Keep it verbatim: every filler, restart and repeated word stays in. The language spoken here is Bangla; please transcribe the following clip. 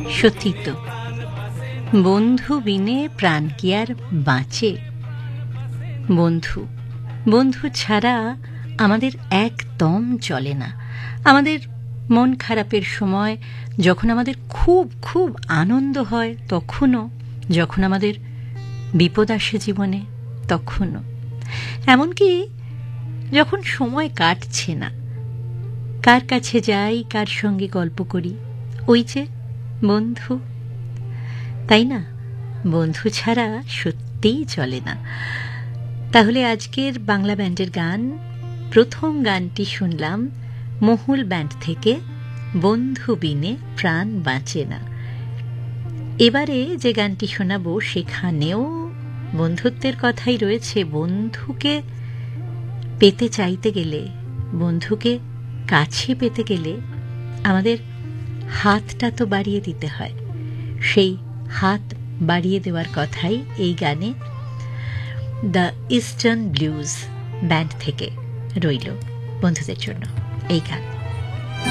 সত্যি তো, বন্ধু বিনে প্রাণ কি আর বাঁচে? বন্ধু বন্ধু ছাড়া আমাদের একদম চলে না। আমাদের মন খারাপের সময়, যখন আমাদের খুব খুব আনন্দ হয় তখনও, যখন আমাদের বিপদ আসে জীবনে তখনও, এমনকি যখন সময় কাটছে না, কার কাছে যাই, কার সঙ্গে গল্প করি, ওই যে বন্ধু। তাই না? বন্ধু ছাড়া সত্যিই চলে না। তাহলে আজকের বাংলা ব্যান্ডের গান, প্রথম গানটি শুনলাম মহুল ব্যান্ড থেকে, বন্ধু বিনে প্রাণ বাঁচে না। এবারে যে গানটি শোনাবো সেখানেও বন্ধুত্বের কথাই রয়েছে। বন্ধুকে পেতে চাইতে গেলে, বন্ধুকে কাছে পেতে গেলে আমাদের হাতটা তো বাড়িয়ে দিতে হয়। সেই হাত বাড়িয়ে দেওয়ার কথাই এই গানে দ্য ইস্টার্ন ব্লুজ ব্যান্ড থেকে রইল বন্ধুদের জন্য এই গান।